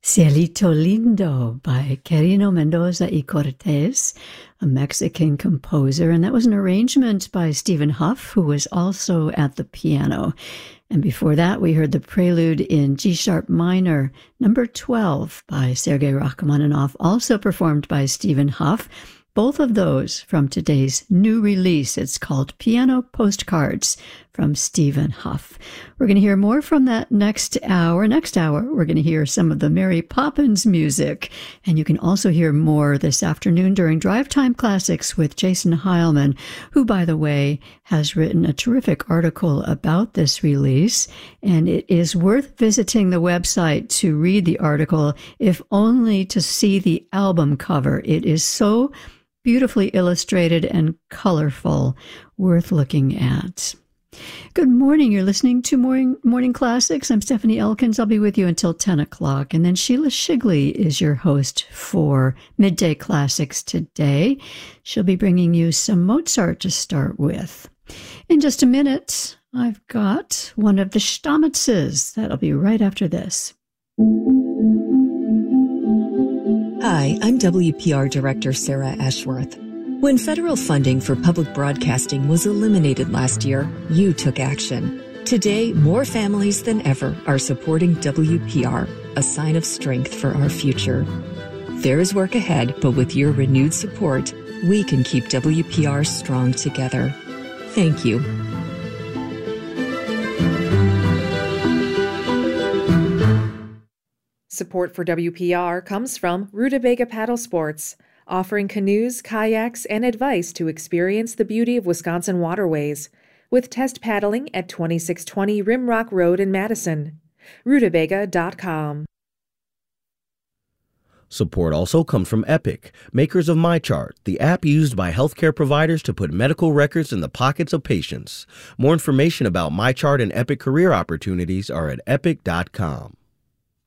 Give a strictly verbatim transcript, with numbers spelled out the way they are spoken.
Cielito Lindo by Quirino Mendoza y Cortez, a Mexican composer, and that was an arrangement by Stephen Huff, who was also at the piano. And before that, we heard the prelude in G-sharp minor, number twelve, by Sergei Rachmaninoff, also performed by Stephen Huff. Both of those from today's new release. It's called Piano Postcards from Stephen Huff. We're going to hear more from that next hour. Next hour, we're going to hear some of the Mary Poppins music. And you can also hear more this afternoon during Drive Time Classics with Jason Heilman, who, by the way, has written a terrific article about this release. And it is worth visiting the website to read the article, if only to see the album cover. It is so beautifully illustrated and colorful, worth looking at. Good morning. You're listening to Morning, Morning Classics. I'm Stephanie Elkins. I'll be with you until ten o'clock. And then Sheila Shigley is your host for Midday Classics today. She'll be bringing you some Mozart to start with. In just a minute, I've got one of the Stammetzes. That'll be right after this. Hi, I'm W P R Director Sarah Ashworth. When federal funding for public broadcasting was eliminated last year, you took action. Today, more families than ever are supporting W P R, a sign of strength for our future. There is work ahead, but with your renewed support, we can keep W P R strong together. Thank you. Support for W P R comes from Rutabaga Paddle Sports, offering canoes, kayaks, and advice to experience the beauty of Wisconsin waterways, with test paddling at twenty-six twenty Rimrock Road in Madison. Rutabaga dot com. Support also comes from Epic, makers of MyChart, the app used by healthcare providers to put medical records in the pockets of patients. More information about MyChart and Epic career opportunities are at epic dot com.